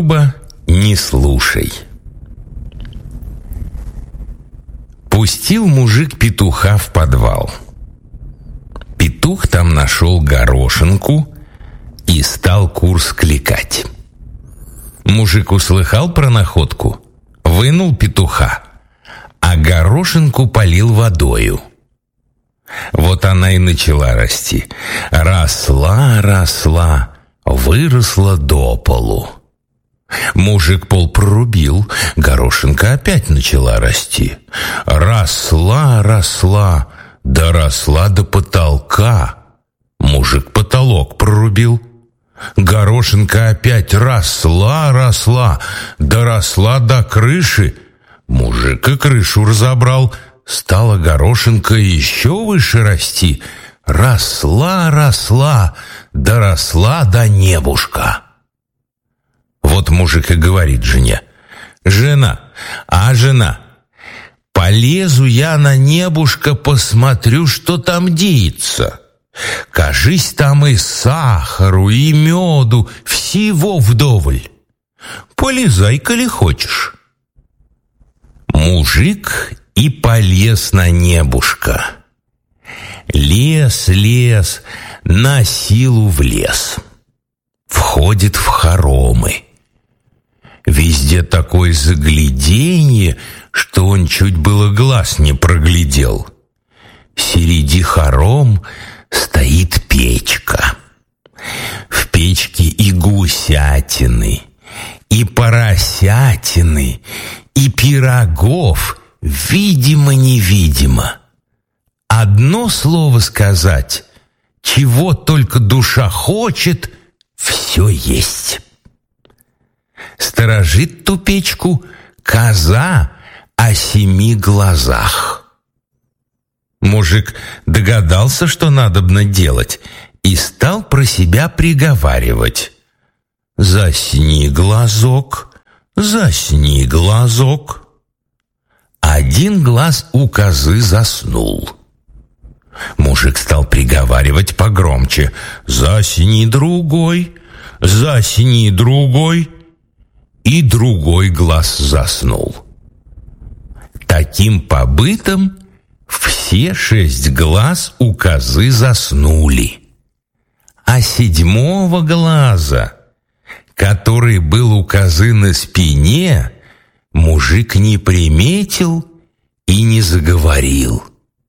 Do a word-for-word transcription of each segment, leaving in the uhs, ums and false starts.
Люба, не слушай. Пустил мужик петуха в подвал. Петух там нашел горошинку и стал курс кликать. Мужик услыхал про находку, вынул петуха, а горошинку полил водою. Вот она и начала расти. Росла, росла, выросла до полу. Мужик пол прорубил, горошинка опять начала расти. Росла, росла, доросла до потолка. Мужик потолок прорубил. Горошинка опять росла, росла, доросла до крыши. Мужик и крышу разобрал. Стала горошинка еще выше расти. Росла, росла, доросла до небушка. Вот мужик и говорит жене: «Жена, а жена, полезу я на небушка, посмотрю, что там деется. Кажись, там и сахару, и меду, всего вдоволь. Полезай, коли хочешь». Мужик и полез на небушка. Лес, лес, на силу влез. Входит в хоромы. Везде такое загляденье, что он чуть было глаз не проглядел. Среди хором стоит печка. В печке и гусятины, и поросятины, и пирогов, видимо-невидимо. Одно слово сказать, чего только душа хочет, все есть. Сторожит ту печку коза о семи глазах. Мужик догадался, что надобно делать, и стал про себя приговаривать: «Засни, глазок, засни, глазок». Один глаз у козы заснул. Мужик стал приговаривать погромче: «Засни, другой, засни, другой». И другой глаз заснул. Таким побытом все шесть глаз у козы заснули. А седьмого глаза, который был у козы на спине, мужик не приметил и не заговорил.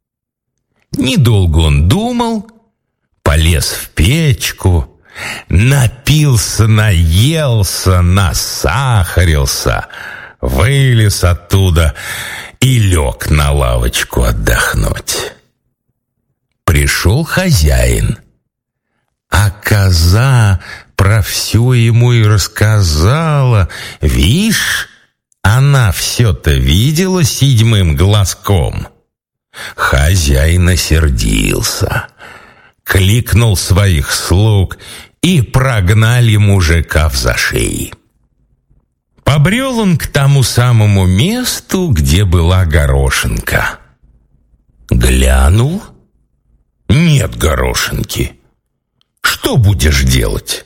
Недолго он думал, полез в печку, напился, наелся, насахарился, вылез оттуда и лег на лавочку отдохнуть. Пришел хозяин, а коза про все ему и рассказала. Вишь, она все-то видела седьмым глазком. Хозяин осердился, кликнул своих слуг и прогнали мужика в зашей. Побрел он к тому самому месту, где была горошинка. Глянул — нет горошинки. Что будешь делать?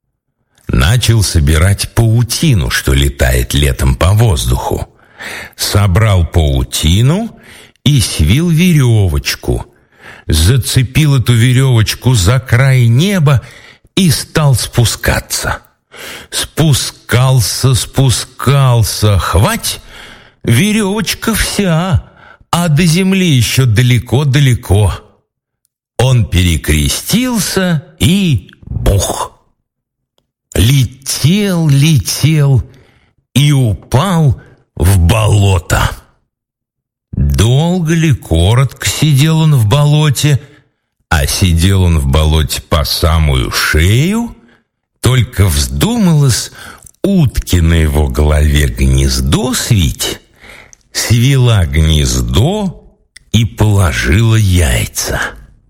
Начал собирать паутину, что летает летом по воздуху. Собрал паутину и свил веревочку. Зацепил эту веревочку за край неба и стал спускаться. Спускался, спускался, хвать, веревочка вся, а до земли еще далеко-далеко. Он перекрестился и бух! Летел, летел и упал в болото. Долго ли, коротко сидел он в болоте, а сидел он в болоте по самую шею, только вздумалось утке на его голове гнездо свить, свила гнездо и положила яйца.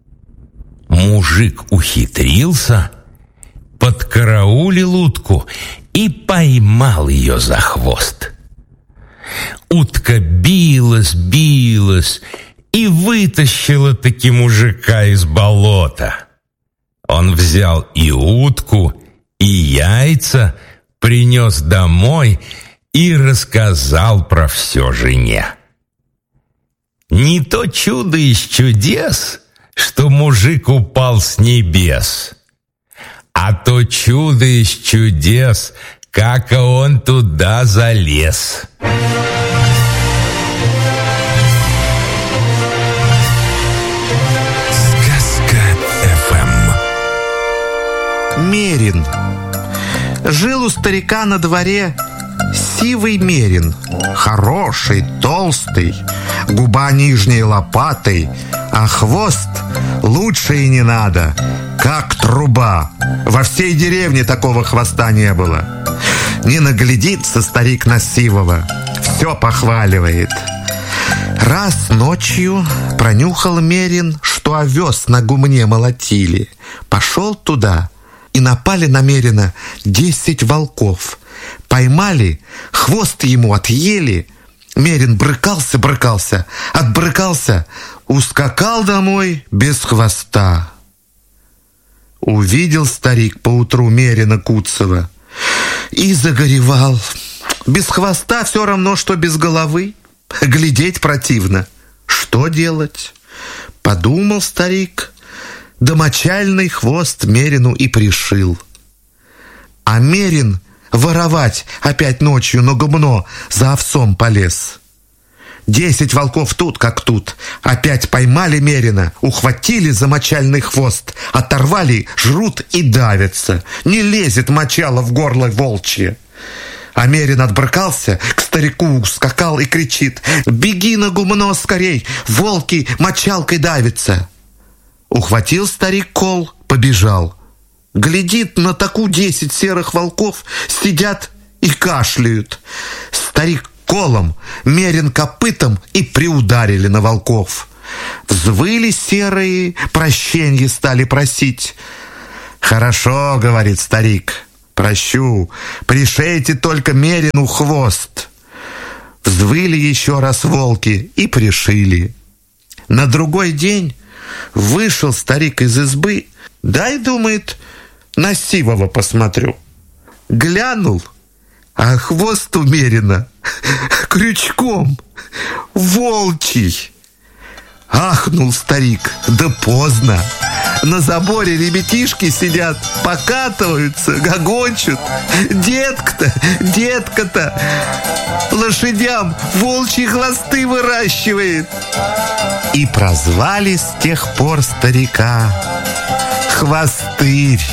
Мужик ухитрился, подкараулил утку и поймал ее за хвост. Утка билась, билась и вытащила таки мужика из болота. Он взял и утку, и яйца, принес домой и рассказал про все жене. Не то чудо из чудес, что мужик упал с небес, а то чудо из чудес, как он туда залез. Мерин. Жил у старика на дворе сивый мерин. Хороший, толстый, губа нижней лопатой, а хвост лучше и не надо, как труба. Во всей деревне такого хвоста не было. Не наглядится старик на сивого, все похваливает. Раз ночью пронюхал мерин, что овес на гумне молотили. Пошел туда, и напали на мерина десять волков. Поймали, хвост ему отъели. Мерин брыкался-брыкался, отбрыкался, ускакал домой без хвоста. Увидел старик поутру мерина куцого и загоревал. Без хвоста все равно, что без головы. Глядеть противно. Что делать? Подумал старик, да мочальный хвост мерину и пришил. А мерин воровать опять ночью на гумно за овцом полез. Десять волков тут как тут. Опять поймали мерина, ухватили за мочальный хвост, оторвали, жрут и давятся. Не лезет мочало в горло волчье. А мерин отбрыкался, к старику скакал и кричит: «Беги на гумно скорей, волки мочалкой давятся!» Ухватил старик кол, побежал. Глядит, на таку десять серых волков сидят и кашляют. Старик колом, мерин копытом и приударили на волков. Взвыли серые, прощенье стали просить. «Хорошо, — говорит старик, — прощу, пришейте только мерину хвост». Взвыли еще раз волки и пришили. На другой день вышел старик из избы, дай, думает, на сивого посмотрю. Глянул, а хвост у мерина крючком волчий. Ахнул старик, да поздно. На заборе ребятишки сидят, покатываются, гогочут. Детка-то, детка-то лошадям волчьи хвосты выращивает. И прозвали с тех пор старика Хвостырь.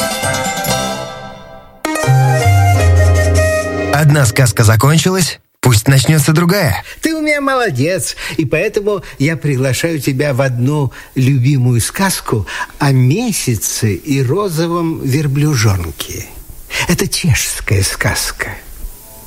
Одна сказка закончилась, пусть начнется другая. Ты у меня молодец, и поэтому я приглашаю тебя в одну любимую сказку о месяце и розовом верблюжонке. Это чешская сказка.